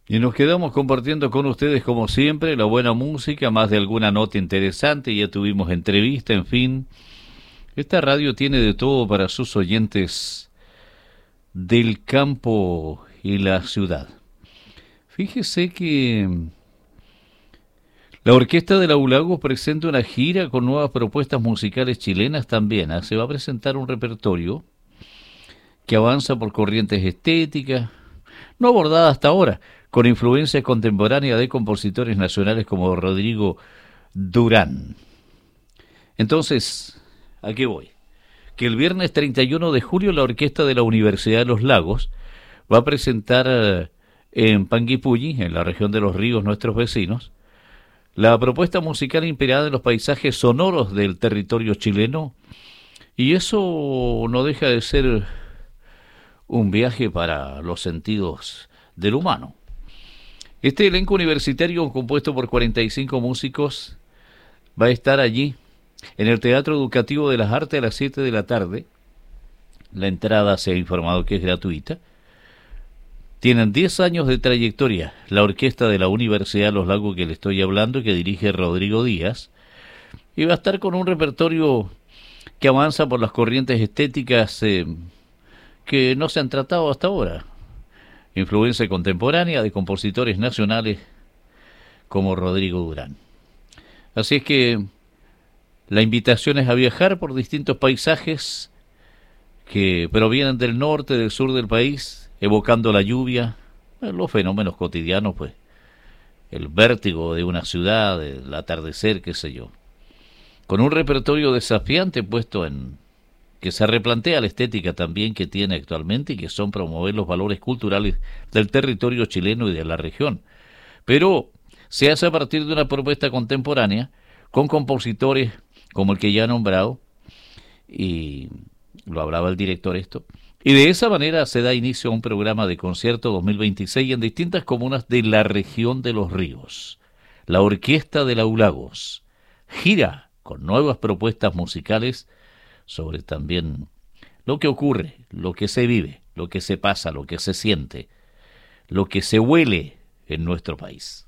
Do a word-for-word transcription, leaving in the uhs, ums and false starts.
Y nos quedamos compartiendo con ustedes, como siempre, la buena música, más de alguna nota interesante. Ya tuvimos entrevista, en fin. Esta radio tiene de todo para sus oyentes del campo y la ciudad. Fíjese que la Orquesta de la Laulagos presenta una gira con nuevas propuestas musicales chilenas también. ¿ah? Se va a presentar un repertorio que avanza por corrientes estéticas, no abordada hasta ahora, con influencia contemporánea de compositores nacionales como Rodrigo Durán. Entonces, ¿a qué voy? Que el viernes treinta y uno de julio la Orquesta de la Universidad de los Lagos va a presentar eh, en Panguipulli, en la región de los ríos, nuestros vecinos, la propuesta musical inspirada en los paisajes sonoros del territorio chileno, y eso no deja de ser un viaje para los sentidos del humano. Este elenco universitario, compuesto por cuarenta y cinco músicos, va a estar allí, en el Teatro Educativo de las Artes, a las siete de la tarde. La entrada se ha informado que es gratuita. Tienen diez años de trayectoria la orquesta de la Universidad de los Lagos que le estoy hablando, que dirige Rodrigo Díaz, y va a estar con un repertorio que avanza por las corrientes estéticas eh, que no se han tratado hasta ahora. Influencia contemporánea de compositores nacionales como Rodrigo Durán. Así es que la invitación es a viajar por distintos paisajes que provienen del norte, del sur del país, evocando la lluvia, los fenómenos cotidianos, pues, el vértigo de una ciudad, el atardecer, qué sé yo. Con un repertorio desafiante puesto en que se replantea la estética también que tiene actualmente y que son promover los valores culturales del territorio chileno y de la región. Pero se hace a partir de una propuesta contemporánea con compositores como el que ya he nombrado, y lo hablaba el director esto, y de esa manera se da inicio a un programa de concierto dos mil veintiséis en distintas comunas de la región de los ríos. La Orquesta de Laulagos gira con nuevas propuestas musicales sobre también lo que ocurre, lo que se vive, lo que se pasa, lo que se siente, lo que se huele en nuestro país.